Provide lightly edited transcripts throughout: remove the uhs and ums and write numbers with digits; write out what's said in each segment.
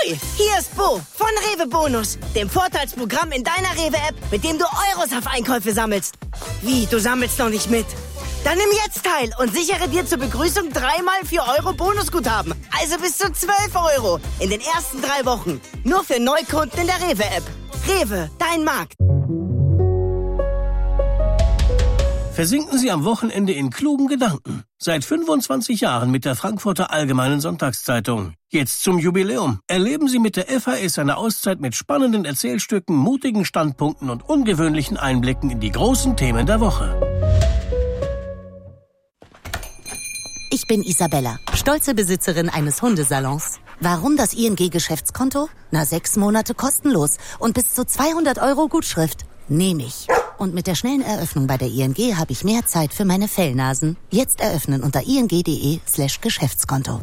Hi, hier ist Bo von Rewe Bonus, dem Vorteilsprogramm in deiner Rewe-App, mit dem du Euros auf Einkäufe sammelst. Wie, du sammelst noch nicht mit? Dann nimm jetzt teil und sichere dir zur Begrüßung 3x 4 Euro Bonusguthaben. Also bis zu 12 Euro in den ersten 3 Wochen. Nur für Neukunden in der Rewe-App. Rewe, dein Markt. Versinken Sie am Wochenende in klugen Gedanken. Seit 25 Jahren mit der Frankfurter Allgemeinen Sonntagszeitung. Jetzt zum Jubiläum. Erleben Sie mit der FAS eine Auszeit mit spannenden Erzählstücken, mutigen Standpunkten und ungewöhnlichen Einblicken in die großen Themen der Woche. Ich bin Isabella, stolze Besitzerin eines Hundesalons. Warum das ING-Geschäftskonto? 6 Monate kostenlos und bis zu 200 Euro Gutschrift. Nehme ich. Und mit der schnellen Eröffnung bei der ING habe ich mehr Zeit für meine Fellnasen. Jetzt eröffnen unter ing.de/Geschäftskonto.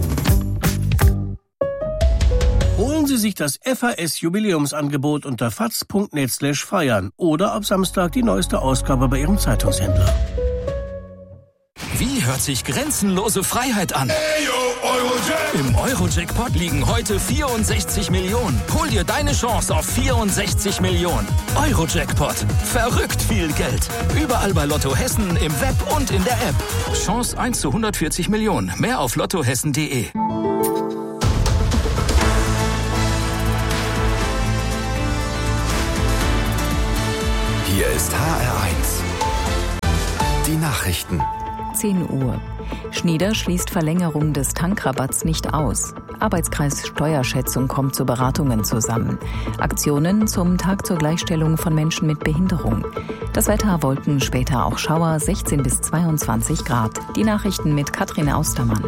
Holen Sie sich das FAS-Jubiläumsangebot unter faz.net/feiern oder ab Samstag die neueste Ausgabe bei Ihrem Zeitungshändler. Wie hört sich grenzenlose Freiheit an? Im Euro-Jackpot liegen heute 64 Millionen. Hol dir deine Chance auf 64 Millionen. Euro-Jackpot. Verrückt viel Geld. Überall bei Lotto Hessen, im Web und in der App. Chance 1 zu 140 Millionen. Mehr auf lottohessen.de. Hier ist HR1. Die Nachrichten. 10 Uhr. Schnieder schließt Verlängerung des Tankrabatts nicht aus. Arbeitskreis Steuerschätzung kommt zu Beratungen zusammen. Aktionen zum Tag zur Gleichstellung von Menschen mit Behinderung. Das Wetter, Wolken, später auch Schauer, 16 bis 22 Grad. Die Nachrichten mit Katrin Austermann.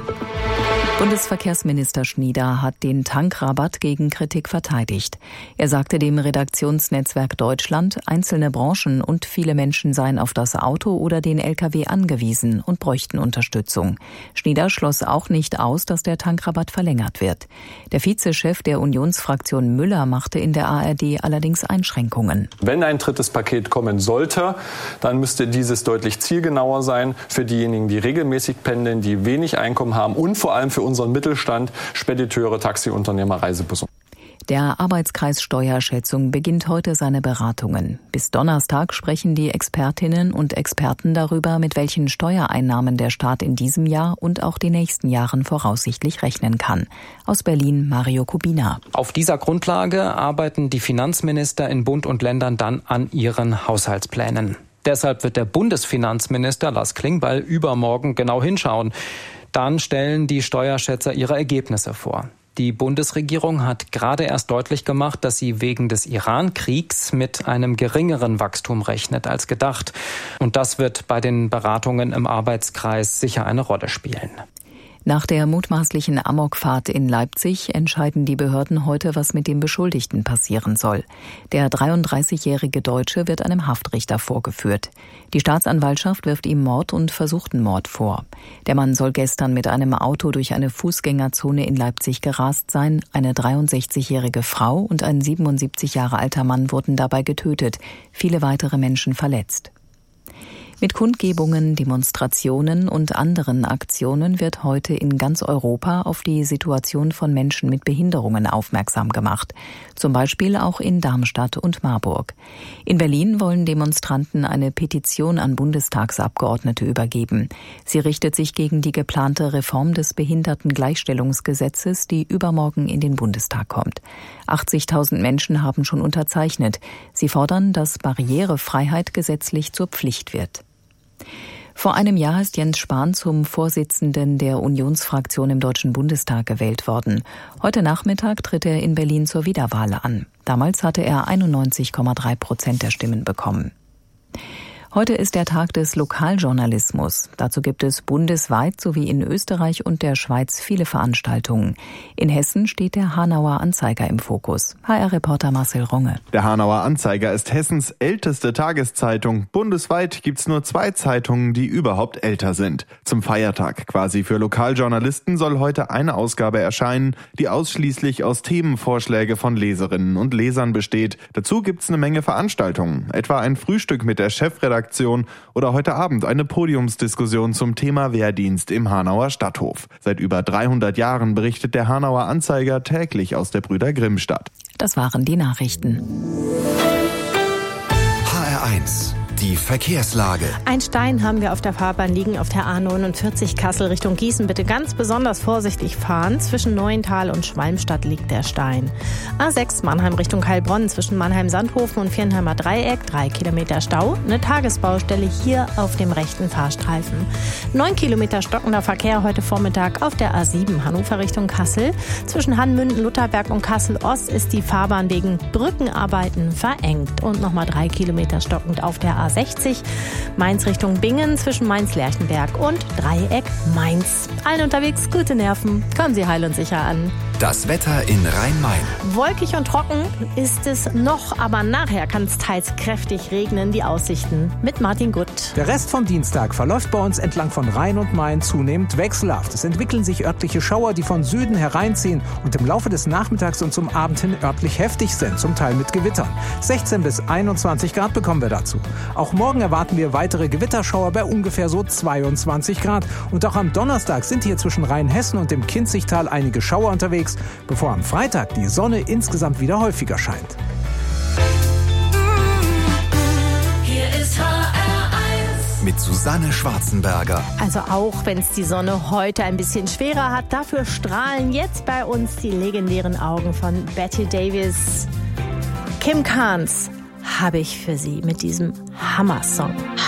Bundesverkehrsminister Schnieder hat den Tankrabatt gegen Kritik verteidigt. Er sagte dem Redaktionsnetzwerk Deutschland, einzelne Branchen und viele Menschen seien auf das Auto oder den Lkw angewiesen und bräuchten Unterstützung. Schnieder schloss auch nicht aus, dass der Tankrabatt verlängert wird. Der Vizechef der Unionsfraktion Müller machte in der ARD allerdings Einschränkungen. Wenn ein drittes Paket kommen sollte, dann müsste dieses deutlich zielgenauer sein für diejenigen, die regelmäßig pendeln, die wenig Einkommen haben und vor allem für unseren Mittelstand, Spediteure, Taxiunternehmer, Reisebusse. Der Arbeitskreis Steuerschätzung beginnt heute seine Beratungen. Bis Donnerstag sprechen die Expertinnen und Experten darüber, mit welchen Steuereinnahmen der Staat in diesem Jahr und auch den nächsten Jahren voraussichtlich rechnen kann. Aus Berlin Mario Kubina. Auf dieser Grundlage arbeiten die Finanzminister in Bund und Ländern dann an ihren Haushaltsplänen. Deshalb wird der Bundesfinanzminister Lars Klingbeil übermorgen genau hinschauen. Dann stellen die Steuerschätzer ihre Ergebnisse vor. Die Bundesregierung hat gerade erst deutlich gemacht, dass sie wegen des Iran-Kriegs mit einem geringeren Wachstum rechnet als gedacht. Und das wird bei den Beratungen im Arbeitskreis sicher eine Rolle spielen. Nach der mutmaßlichen Amokfahrt in Leipzig entscheiden die Behörden heute, was mit dem Beschuldigten passieren soll. Der 33-jährige Deutsche wird einem Haftrichter vorgeführt. Die Staatsanwaltschaft wirft ihm Mord und versuchten Mord vor. Der Mann soll gestern mit einem Auto durch eine Fußgängerzone in Leipzig gerast sein. Eine 63-jährige Frau und ein 77 Jahre alter Mann wurden dabei getötet, viele weitere Menschen verletzt. Mit Kundgebungen, Demonstrationen und anderen Aktionen wird heute in ganz Europa auf die Situation von Menschen mit Behinderungen aufmerksam gemacht. Zum Beispiel auch in Darmstadt und Marburg. In Berlin wollen Demonstranten eine Petition an Bundestagsabgeordnete übergeben. Sie richtet sich gegen die geplante Reform des Behindertengleichstellungsgesetzes, die übermorgen in den Bundestag kommt. 80.000 Menschen haben schon unterzeichnet. Sie fordern, dass Barrierefreiheit gesetzlich zur Pflicht wird. Vor einem Jahr ist Jens Spahn zum Vorsitzenden der Unionsfraktion im Deutschen Bundestag gewählt worden. Heute Nachmittag tritt er in Berlin zur Wiederwahl an. Damals hatte er 91,3% der Stimmen bekommen. Heute ist der Tag des Lokaljournalismus. Dazu gibt es bundesweit sowie in Österreich und der Schweiz viele Veranstaltungen. In Hessen steht der Hanauer Anzeiger im Fokus. HR-Reporter Marcel Runge. Der Hanauer Anzeiger ist Hessens älteste Tageszeitung. Bundesweit gibt's nur 2 Zeitungen, die überhaupt älter sind. Zum Feiertag quasi für Lokaljournalisten soll heute eine Ausgabe erscheinen, die ausschließlich aus Themenvorschläge von Leserinnen und Lesern besteht. Dazu gibt's eine Menge Veranstaltungen, etwa ein Frühstück mit der Chefredakteurin Bürgeraktion oder heute Abend eine Podiumsdiskussion zum Thema Wehrdienst im Hanauer Stadthof. Seit über 300 Jahren berichtet der Hanauer Anzeiger täglich aus der Brüder Grimm-Stadt. Das waren die Nachrichten. HR1, die Verkehrslage. Ein Stein haben wir auf der Fahrbahn liegen, auf der A49 Kassel Richtung Gießen. Bitte ganz besonders vorsichtig fahren. Zwischen Neuental und Schwalmstadt liegt der Stein. A6 Mannheim Richtung Heilbronn zwischen Mannheim-Sandhofen und Viernheimer Dreieck. 3 Kilometer Stau. Eine Tagesbaustelle hier auf dem rechten Fahrstreifen. 9 Kilometer stockender Verkehr heute Vormittag auf der A7 Hannover Richtung Kassel. Zwischen Hannmünden, Lutherberg und Kassel-Ost ist die Fahrbahn wegen Brückenarbeiten verengt. Und nochmal 3 Kilometer stockend auf der A60 Mainz Richtung Bingen zwischen Mainz-Lerchenberg und Dreieck Mainz. Allen unterwegs gute Nerven, kommen Sie heil und sicher an. Das Wetter in Rhein-Main. Wolkig und trocken ist es noch, aber nachher kann es teils kräftig regnen. Die Aussichten mit Martin Gutt. Der Rest vom Dienstag verläuft bei uns entlang von Rhein und Main zunehmend wechselhaft. Es entwickeln sich örtliche Schauer, die von Süden hereinziehen und im Laufe des Nachmittags und zum Abend hin örtlich heftig sind, zum Teil mit Gewittern. 16 bis 21 Grad bekommen wir dazu. Auch morgen erwarten wir weitere Gewitterschauer bei ungefähr so 22 Grad. Und auch am Donnerstag sind hier zwischen Rheinhessen und dem Kinzigtal einige Schauer unterwegs, bevor am Freitag die Sonne insgesamt wieder häufiger scheint. Hier ist HR1 mit Susanne Schwarzenberger. Also auch wenn es die Sonne heute ein bisschen schwerer hat, dafür strahlen jetzt bei uns die legendären Augen von Betty Davis. Kim Carnes habe ich für Sie mit diesem Hammer-Song.